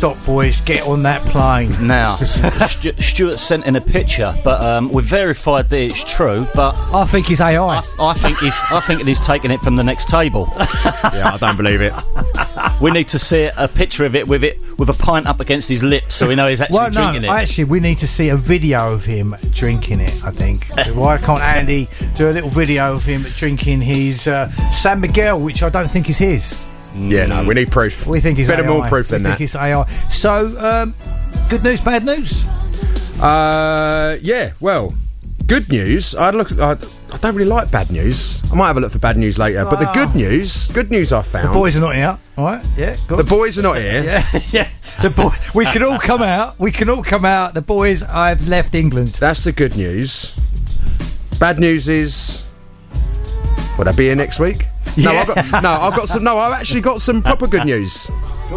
stop, boys. Get on that plane. Now, Stuart sent in a picture, but we've verified that it's true. But I think it's AI. I think he's taking it from the next table. Yeah, I don't believe it. We need to see a picture of it with a pint up against his lips, so we know he's actually drinking it. Actually, we need to see a video of him drinking it. I think. Why can't Andy do a little video of him drinking his San Miguel, which I don't think is his? Yeah, no, we need proof. We think it's better AI. more proof than we that. think it's AI. So, good news, bad news? Yeah, well, good news. I don't really like bad news. I might have a look for bad news later. But the good news I found. The boys are not here. All right, yeah. Go on. The boys are not here. Yeah. The boy. We can all come out. The boys have left England. That's the good news. Bad news is. Will I be here next week? Yeah. I've actually got some proper good news.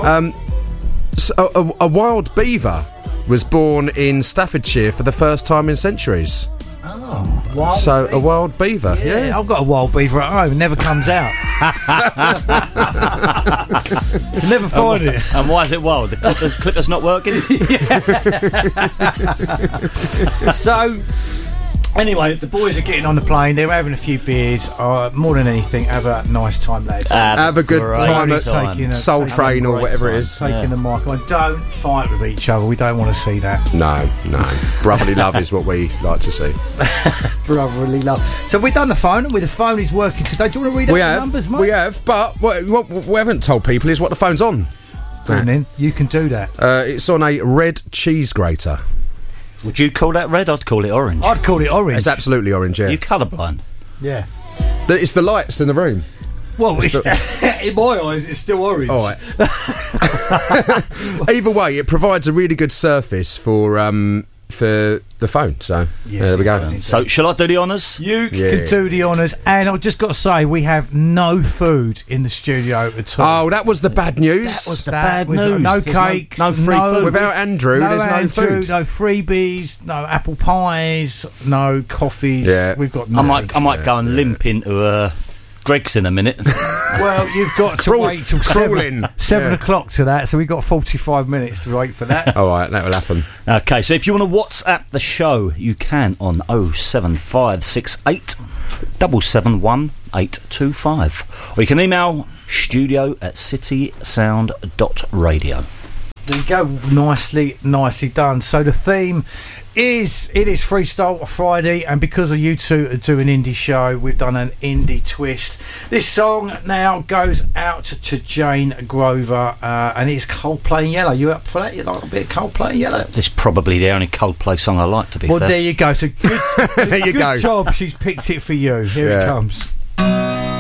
So a wild beaver was born in Staffordshire for the first time in centuries. Oh, wild so beaver. A wild beaver, yeah. I've got a wild beaver at home. It never comes out. You never find it. And why is it wild? The clicker's not working? So, anyway, the boys are getting on the plane. They're having a few beers. More than anything, have a nice time, lads. Have a good time at Soul taking Train or whatever it is. Taking the mic on. Don't fight with each other. We don't want to see that. No. Brotherly love is what we like to see. Brotherly love. So we've done the phone, and the phone is working today. Do you want to read out the numbers, mate? We have, but what we haven't told people is what the phone's on. And then you can do that. It's on a red cheese grater. Would you call that red? I'd call it orange. I'd call it orange. It's absolutely orange, yeah. Are you colourblind? Yeah. It's the lights in the room. Well, in my eyes, it's still orange. All right. Either way, it provides a really good surface for the phone. So there we go. So shall I do the honours? You can do the honours. And I've just got to say, we have no food in the studio at all. Oh, that was the bad news. That was the bad news. No There's cakes. no free food. Without Andrew, there's no food. No freebies, no apple pies, no coffees. Yeah. We've got I might go and limp into Greg's in a minute. Well, you've got to wait till 7 o'clock to that, so we've got 45 minutes to wait for that. All right, that will happen. Okay, so if you want to WhatsApp the show, you can on 07568 771 825, or you can email studio@citysound.radio. There you go, nicely done. So the theme is Freestyle Friday, and because of you two are doing indie show, we've done an indie twist. This song now goes out to Jane Grover, and it's Coldplay in Yellow. You up for that? You like a bit of Coldplay in Yellow? This is probably the only Coldplay song I like, to be fair. Well, there you go. So good There you go. job. She's picked it for you. Here it comes.